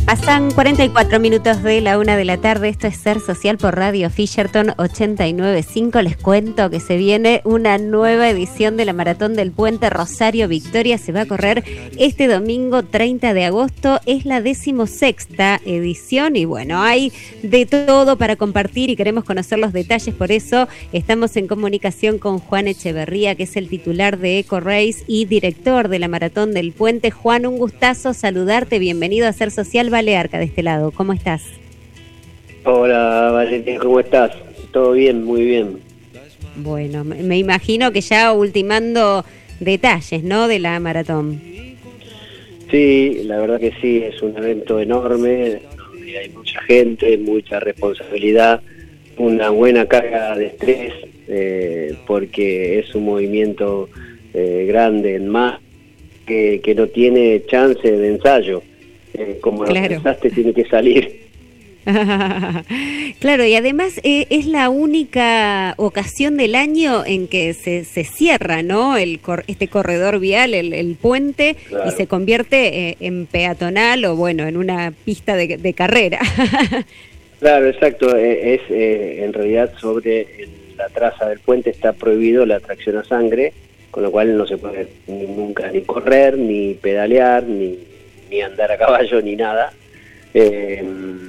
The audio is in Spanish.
Pasan 44 minutos de la 1 de la tarde. Esto es Ser Social por Radio Fisherton 89.5. Les cuento que se viene una nueva edición de la Maratón del Puente Rosario Victoria. Se va a correr este domingo 30 de agosto. Es la 16ª edición y bueno, hay de todo para compartir y queremos conocer los detalles. Por eso estamos en comunicación con Juan Echeverría, que es el titular de EcoRace y director de la Maratón del Puente. Juan, un gustazo saludarte. Bienvenido a Ser Social. Balearca de este lado, ¿cómo estás? Hola Valentín, ¿cómo estás? Todo bien, muy bien. Bueno, me imagino que ya ultimando detalles, ¿no?, de la maratón. Sí, la verdad que sí, es un evento enorme, donde hay mucha gente, mucha responsabilidad, una buena carga de estrés, porque es un movimiento grande en más que no tiene chance de ensayo. Como lo pensaste, tiene que salir. Claro, y además es la única ocasión del año en que se cierra, ¿no?, este corredor vial, el puente, claro, y se convierte en peatonal o, bueno, en una pista de carrera. Claro, exacto. En realidad sobre la traza del puente está prohibido la tracción a sangre, con lo cual no se puede nunca ni correr, ni pedalear, ni andar a caballo, ni nada.